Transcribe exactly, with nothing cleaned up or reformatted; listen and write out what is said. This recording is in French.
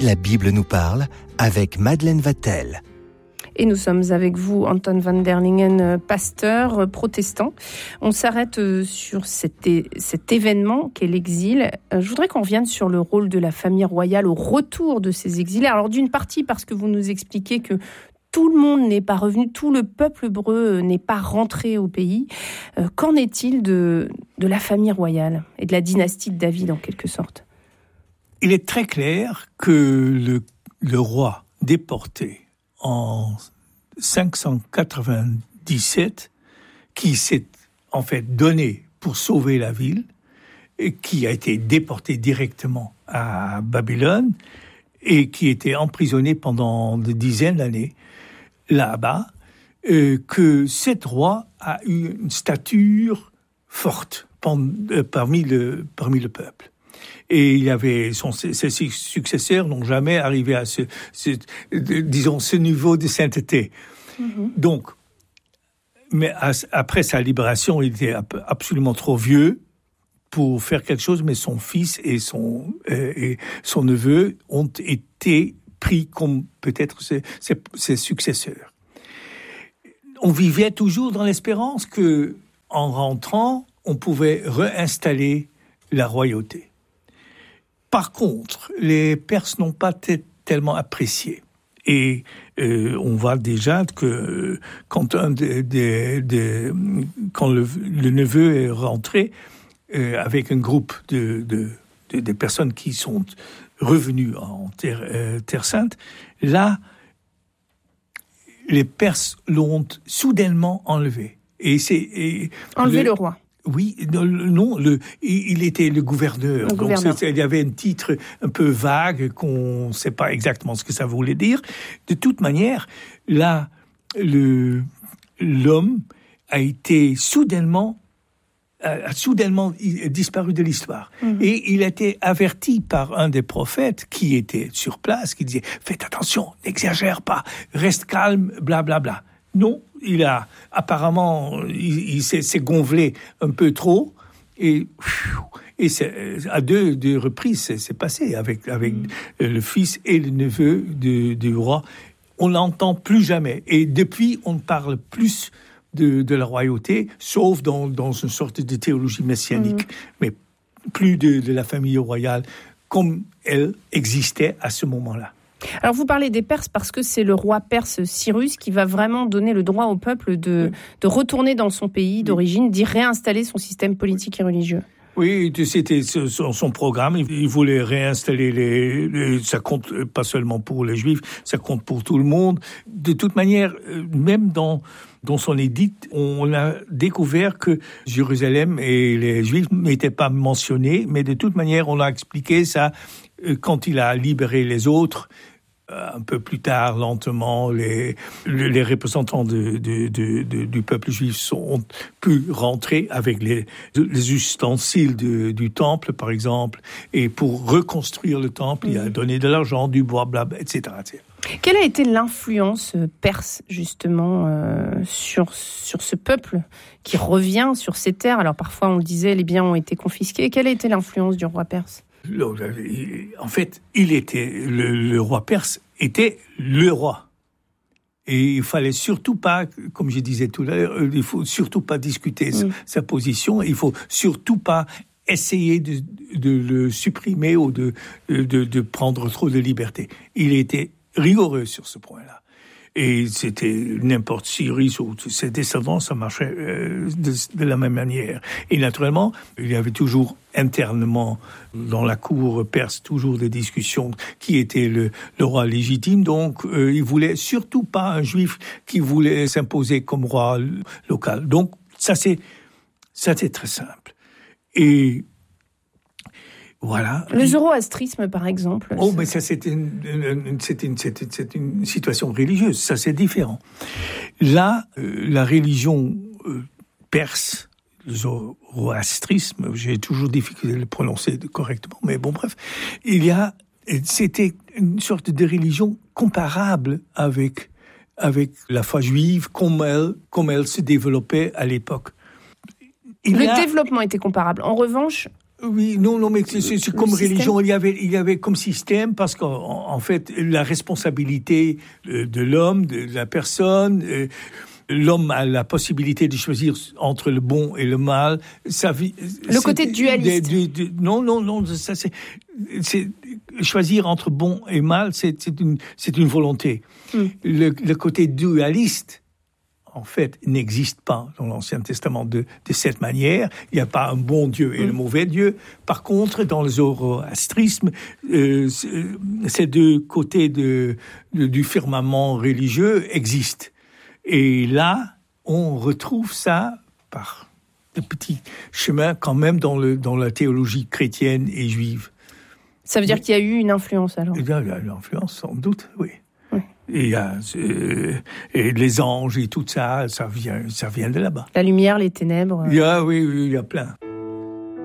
La Bible nous parle avec Madeleine Vatel. Et nous sommes avec vous, Anton van der Lingen, pasteur protestant. On s'arrête sur cet, é- cet événement qu'est l'exil. Je voudrais qu'on revienne sur le rôle de la famille royale au retour de ces exilés. Alors d'une partie parce que vous nous expliquez que tout le monde n'est pas revenu, tout le peuple hébreu n'est pas rentré au pays. Euh, qu'en est-il de, de la famille royale et de la dynastie de David en quelque sorte ? Il est très clair que le, le roi déporté en cinq cent quatre-vingt-dix-sept, qui s'est en fait donné pour sauver la ville, et qui a été déporté directement à Babylone, et qui était emprisonné pendant des dizaines d'années là-bas, euh, que cet roi a eu une stature forte parmi le, parmi le peuple. Et il y avait son, ses successeurs n'ont jamais arrivé à ce, ce disons, ce niveau de sainteté. Mm-hmm. Donc, mais après sa libération, il était absolument trop vieux pour faire quelque chose, mais son fils et son, euh, et son neveu ont été pris comme peut-être ses, ses, ses successeurs. On vivait toujours dans l'espérance que, en rentrant, on pouvait réinstaller la royauté. Par contre, les Perses n'ont pas t- tellement apprécié. Et euh, on voit déjà que quand, un des, des, des, quand le, le neveu est rentré euh, avec un groupe de, de, de, de personnes qui sont revenues en terre, euh, terre sainte, là, les Perses l'ont soudainement enlevé. Et c'est, et enlevé le, le roi. Oui, non, le, il était le gouverneur. Le gouverneur. Donc, c'est, il y avait un titre un peu vague qu'on ne sait pas exactement ce que ça voulait dire. De toute manière, là, le, l'homme a été soudainement, a soudainement disparu de l'histoire. Mmh. Et il a été averti par un des prophètes qui était sur place, qui disait « Faites attention, n'exagère pas, reste calme, blablabla. Bla, bla. » Non, il a apparemment, il, il s'est, s'est gonflé un peu trop et, et c'est, à deux, deux reprises, c'est, c'est passé avec, avec mmh. le fils et le neveu de, du roi. On n'entend plus jamais. Et depuis, on parle plus de, de la royauté, sauf dans, dans une sorte de théologie messianique, mmh. mais plus de, de la famille royale comme elle existait à ce moment-là. Alors vous parlez des Perses parce que c'est le roi perse Cyrus qui va vraiment donner le droit au peuple de, oui. de retourner dans son pays d'origine, d'y réinstaller son système politique et religieux. Oui, c'était son, son programme. Il voulait réinstaller les, les... Ça compte pas seulement pour les Juifs, ça compte pour tout le monde. De toute manière, même dans, dans son édit, on a découvert que Jérusalem et les Juifs n'étaient pas mentionnés, mais de toute manière, on a expliqué ça quand il a libéré les autres. Un peu plus tard, lentement, les, les représentants de, de, de, de, du peuple juif sont, ont pu rentrer avec les, les ustensiles de, du temple, par exemple, et pour reconstruire le temple, mmh. il a donné de l'argent, du bois, blabla, et cetera, et cetera. Quelle a été l'influence perse, justement, euh, sur, sur ce peuple qui revient sur ces terres ? Alors, parfois, on le disait, les biens ont été confisqués. Quelle a été l'influence du roi perse ? En fait, il était le, le roi perse était le roi, et il fallait surtout pas, comme je disais tout à l'heure, il faut surtout pas discuter mmh. sa position. Il faut surtout pas essayer de, de le supprimer ou de, de de prendre trop de liberté. Il était rigoureux sur ce point-là. Et c'était n'importe Cyrus ou ses descendants, ça marchait euh, de, de la même manière. Et naturellement, il y avait toujours internement dans la cour perse toujours des discussions qui était le, le roi légitime. Donc, euh, il voulait surtout pas un juif qui voulait s'imposer comme roi local. Donc, ça c'est ça c'est très simple. Et voilà. Le zoroastrisme, par exemple. Oh, mais ça, c'est une, une, c'est une, c'est une, c'est une situation religieuse. Ça, c'est différent. Là, euh, la religion euh, perse, le zoroastrisme, j'ai toujours difficulté de le prononcer correctement, mais bon, bref. Il y a, c'était une sorte de religion comparable avec, avec la foi juive, comme elle, comme elle se développait à l'époque. Il le a... développement était comparable. En revanche, Oui, non, non, mais c'est, c'est, c'est comme système. religion, il y avait, il y avait comme système, parce qu'en en fait, la responsabilité de, de l'homme, de la personne, euh, l'homme a la possibilité de choisir entre le bon et le mal. Ça, le côté dualiste. De, de, de, non, non, non, ça c'est, c'est choisir entre bon et mal, c'est, c'est une, c'est une volonté. Mm. Le, le côté dualiste, en fait, n'existe pas dans l'Ancien Testament de, de cette manière. Il n'y a pas un bon Dieu et mmh. le mauvais Dieu. Par contre, dans le zoroastrisme, euh, ces deux côtés de, de, du firmament religieux existent. Et là, on retrouve ça par de petits chemins quand même dans, le, dans la théologie chrétienne et juive. Ça veut dire qu'il y a eu une influence alors ? Il y a une influence, sans doute, oui. Et, euh, et les anges et tout ça, ça vient, ça vient de là-bas. La lumière, les ténèbres. Il y a, oui, oui, il y a plein.